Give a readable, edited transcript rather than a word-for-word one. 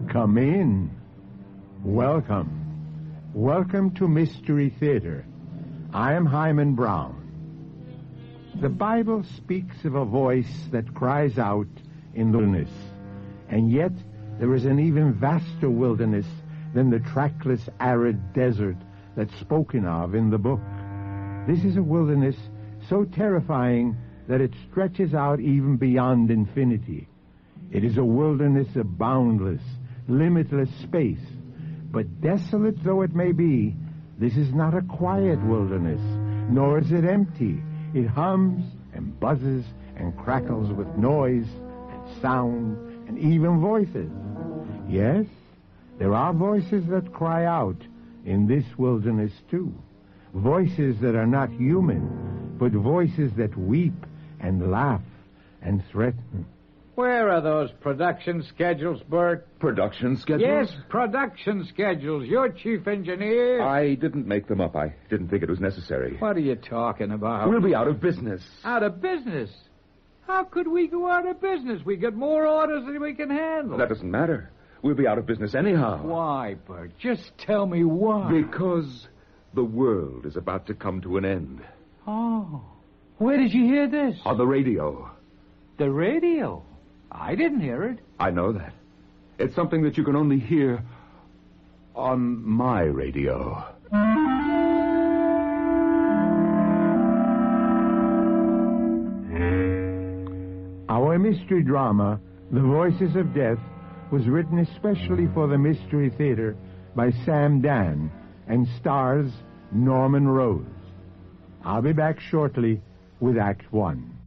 Come in. Welcome. Welcome to Mystery Theater. I am Hyman Brown. The Bible speaks of a voice that cries out in the wilderness, and yet there is an even vaster wilderness than the trackless, arid desert that's spoken of in the book. This is a wilderness so terrifying that it stretches out even beyond infinity. It is a wilderness of boundless, limitless space. But desolate though it may be, this is not a quiet wilderness, nor is it empty. It hums and buzzes and crackles with noise and sound and even voices. Yes, there are voices that cry out in this wilderness too. Voices that are not human, but voices that weep and laugh and threaten. Where are those production schedules, Bert? Production schedules? Yes, production schedules. You're chief engineer. I didn't make them up. I didn't think it was necessary. What are you talking about? We'll be out of business. Out of business? How could we go out of business? We get more orders than we can handle. That doesn't matter. We'll be out of business anyhow. Why, Bert? Just tell me why. Because the world is about to come to an end. Oh. Where did you hear this? On the radio. The radio? I didn't hear it. I know that. It's something that you can only hear on my radio. Our mystery drama, The Voices of Death, was written especially for the Mystery Theater by Sam Dan and stars Norman Rose. I'll be back shortly with Act One.